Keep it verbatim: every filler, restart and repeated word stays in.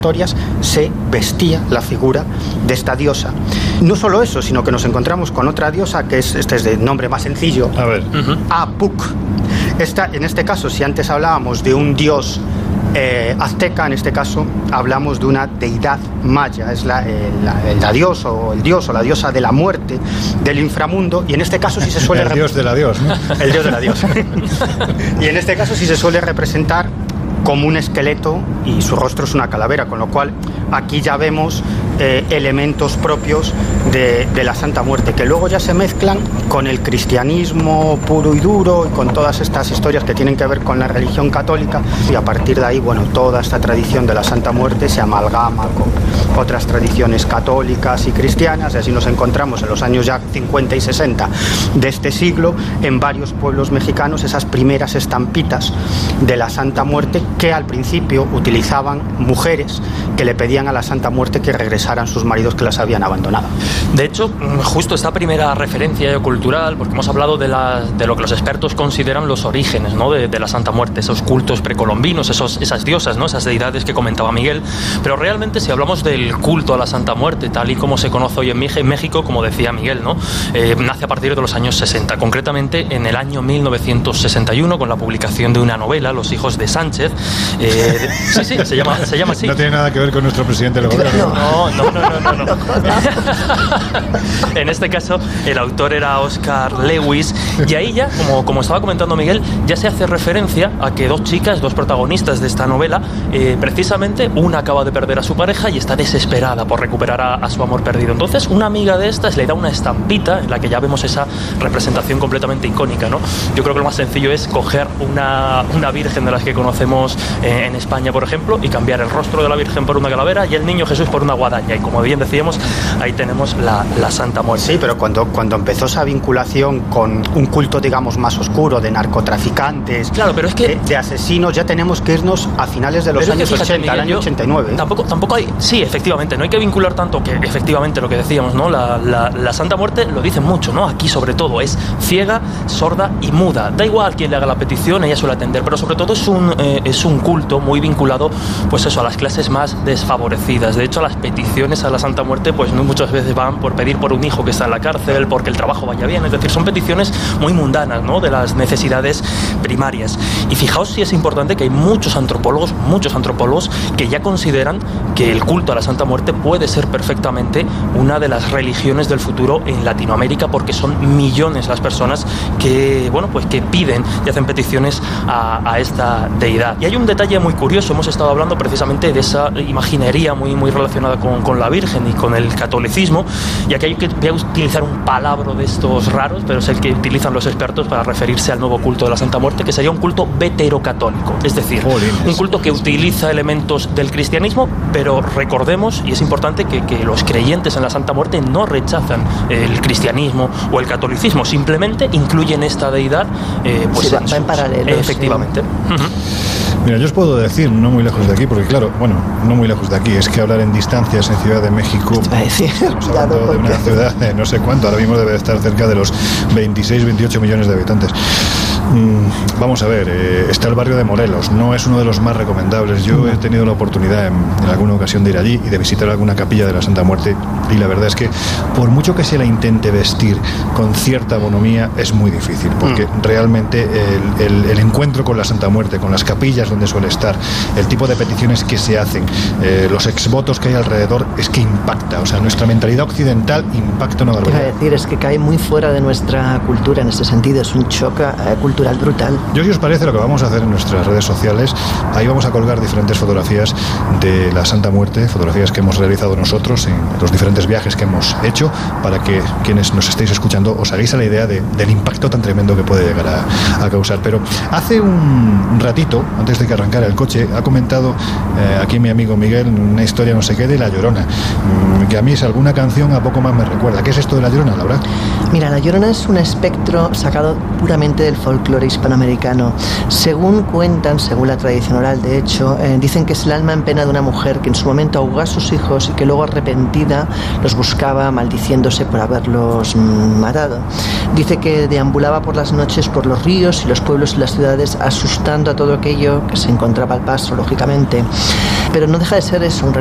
historias se vestía la figura de esta diosa. No solo eso, sino que nos encontramos con otra diosa que es, este es de nombre más sencillo, a ver, uh-huh. Apuk. Esta, en este caso, si antes hablábamos de un dios eh, azteca, en este caso hablamos de una deidad maya, es la, eh, la, la dios o el dios o la diosa de la muerte, del inframundo, y en este caso sí se suele... el rep- dios de la dios, ¿no? El dios de la dios. Y en este caso sí se suele representar como un esqueleto y su rostro es una calavera, con lo cual aquí ya vemos eh, elementos propios de, de la Santa Muerte, que luego ya se mezclan con el cristianismo puro y duro y con todas estas historias que tienen que ver con la religión católica, y a partir de ahí, bueno, toda esta tradición de la Santa Muerte se amalgama con otras tradiciones católicas y cristianas, y así nos encontramos en los años ya cincuenta y sesenta de este siglo en varios pueblos mexicanos esas primeras estampitas de la Santa Muerte que al principio utilizaban mujeres que le pedían a la Santa Muerte que regresaran sus maridos que las habían abandonado. De hecho, justo esta primera referencia cultural, porque hemos hablado de, la, de lo que los expertos consideran los orígenes, ¿no?, de, de la Santa Muerte, esos cultos precolombinos, esos, esas diosas, ¿no?, esas deidades que comentaba Miguel, pero realmente si hablamos del culto a la Santa Muerte, tal y como se conoce hoy en México, como decía Miguel, ¿no?, eh, nace a partir de los años sesenta, concretamente en el año mil novecientos sesenta y uno, con la publicación de una novela, Los hijos de Sánchez. Eh, sí, sí, se llama, se llama así. No tiene nada que ver con nuestro presidente del gobierno. No, no, no, no, no, no. En este caso, el autor era Oscar Lewis, y ahí ya, como, como estaba comentando Miguel, ya se hace referencia a que dos chicas, dos protagonistas de esta novela, eh, precisamente una acaba de perder a su pareja y está desesperada por recuperar a, a su amor perdido. Entonces, una amiga de estas le da una estampita en la que ya vemos esa representación completamente icónica, ¿no? Yo creo que lo más sencillo es coger una, una virgen de las que conocemos eh, en España, por ejemplo, y cambiar el rostro de la virgen por una calavera y el niño Jesús por una guadaña. Y como bien decíamos, ahí tenemos la, la Santa Muerte. Sí, pero cuando, cuando empezó esa vinculación con un culto, digamos, más oscuro, de narcotraficantes, claro, pero es que, de, de asesinos, ya tenemos que irnos a finales de los años fíjate, ochenta, Miguel, al año ochenta y nueve. Tampoco, tampoco hay, sí, efectivamente, no hay que vincular tanto, que efectivamente lo que decíamos, ¿no? La, la, la Santa Muerte lo dicen mucho, ¿no? Aquí sobre todo es ciega, sorda y muda. Da igual quién le haga la petición, ella suele atender, pero sobre todo es un, eh, es un culto muy vinculado, pues eso, a las clases más desfavorecidas. De hecho, las peticiones a la Santa Muerte, pues no muchas veces van por pedir por un hijo que está en la cárcel, porque el trabajo vaya bien, es decir, son peticiones muy mundanas, ¿no?, de las necesidades primarias. Y fijaos si es importante que hay muchos antropólogos, muchos antropólogos que ya consideran que el culto a la Santa Muerte puede ser perfectamente una de las religiones del futuro en Latinoamérica, porque son millones las personas que, bueno, pues que piden y hacen peticiones a, a esta deidad. Y hay un detalle muy curioso, hemos estado hablando precisamente de esa imaginería muy, muy relacionada con, con la Virgen y con el catolicismo, y aquí hay que, voy a utilizar un palabra de estos raros, pero es el que utilizan los expertos para referirse al nuevo culto de la Santa Muerte, que sería un culto veterocatólico, es decir, Jolines. un culto que utiliza elementos del cristianismo, pero recordemos, y es importante, que, que los creyentes en la Santa Muerte no rechazan el cristianismo o el catolicismo, simplemente incluyen esta deidad eh, pues sí, en, va sus, en paralelo, efectivamente. Sí. Uh-huh. Mira, yo os puedo decir, no muy lejos de aquí, porque claro, bueno, no muy lejos de aquí, es que hablar en distancias en Ciudad de México, estamos hablando de una ciudad de no sé cuánto, ahora mismo debe estar cerca de los veintiséis, veintiocho millones de habitantes. Mm, vamos a ver, eh, está el barrio de Morelos, no es uno de los más recomendables. Yo he tenido la oportunidad en, en alguna ocasión de ir allí y de visitar alguna capilla de la Santa Muerte, y la verdad es que por mucho que se la intente vestir con cierta bonomía, es muy difícil, porque mm. realmente el, el, el encuentro con la Santa Muerte, con las capillas donde suele estar, el tipo de peticiones que se hacen, eh, los exvotos que hay alrededor, es que impacta. O sea, nuestra mentalidad occidental impacta una barbaridad. Quiero decir, es que cae muy fuera de nuestra cultura en ese sentido, es un choque eh, cultural brutal. Yo, si os parece, lo que vamos a hacer en nuestras redes sociales, ahí vamos a colgar diferentes fotografías de la Santa Muerte, fotografías que hemos realizado nosotros en los diferentes viajes que hemos hecho, para que quienes nos estéis escuchando os hagáis a la idea de, del impacto tan tremendo que puede llegar a, a causar. Pero hace un ratito, antes de que arrancara el coche, ha comentado eh, aquí mi amigo Miguel una historia no sé qué de La Llorona, mmm, que a mí es alguna canción a poco más me recuerda. ¿Qué es esto de La Llorona, Laura? Mira, La Llorona es un espectro sacado puramente del folclore folclore hispanoamericano. Según cuentan, según la tradición oral, de hecho, eh, dicen que es el alma en pena de una mujer que en su momento ahogó a sus hijos y que luego arrepentida los buscaba maldiciéndose por haberlos mm, matado. Dice que deambulaba por las noches por los ríos y los pueblos y las ciudades asustando a todo aquello que se encontraba al paso, lógicamente. Pero no deja de ser eso, un